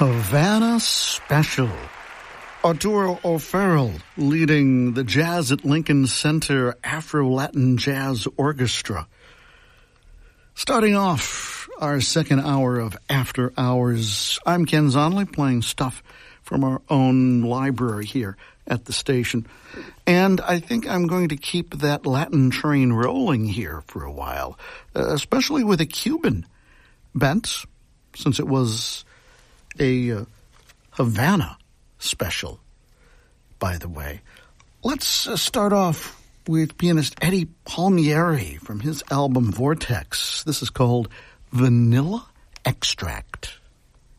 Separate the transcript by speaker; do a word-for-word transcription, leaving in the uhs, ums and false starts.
Speaker 1: Havana Special. Arturo O'Farrell leading the Jazz at Lincoln Center Afro-Latin Jazz Orchestra. Starting off our second hour of After Hours, I'm Ken Zonley playing stuff from our own library here at the station. And I think I'm going to keep that Latin train rolling here for a while, uh, especially with a Cuban bent, since it was a uh, Havana special, by the way. Let's uh, start off with pianist Eddie Palmieri from his album Vortex. This is called Vanilla Extract.